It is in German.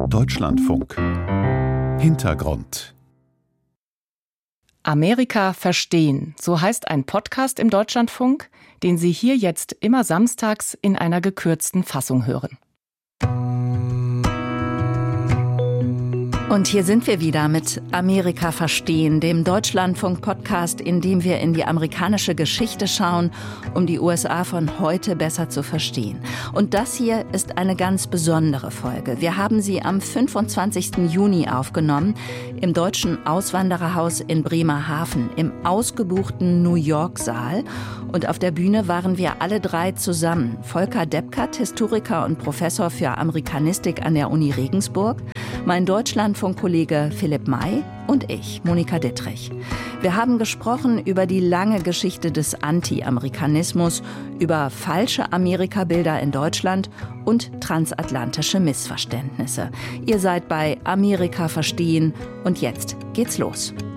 Deutschlandfunk. Hintergrund. Amerika verstehen, so heißt ein Podcast im Deutschlandfunk, den Sie hier jetzt immer samstags in einer gekürzten Fassung hören. Und hier sind wir wieder mit Amerika verstehen, dem Deutschlandfunk-Podcast, in dem wir in die amerikanische Geschichte schauen, um die USA von heute besser zu verstehen. Und das hier ist eine ganz besondere Folge. Wir haben sie am 25. Juni aufgenommen, im Deutschen Auswandererhaus in Bremerhaven, im ausgebuchten New York-Saal. Und auf der Bühne waren wir alle drei zusammen. Volker Deppkert, Historiker und Professor für Amerikanistik an der Uni Regensburg, mein Deutschlandfunk-Kollege Philipp May und ich, Monika Dittrich. Wir haben gesprochen über die lange Geschichte des Anti-Amerikanismus, über falsche Amerika-Bilder in Deutschland und transatlantische Missverständnisse. Ihr seid bei Amerika verstehen und jetzt geht's los.